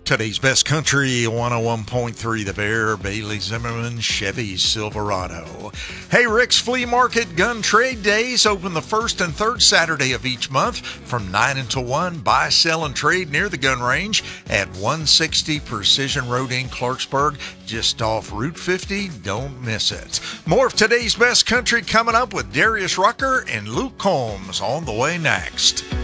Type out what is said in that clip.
Today's Best Country 101.3 The Bear, Bailey Zimmerman, Chevy Silverado. Hey, Rick's Flea Market Gun Trade Days open the first and third Saturday of each month from 9 until 1. Buy, sell, and trade near the gun range at 160 Precision Road in Clarksburg, just off Route 50. Don't miss it. More of today's Best Country coming up with Darius Rucker and Luke Combs on the way next.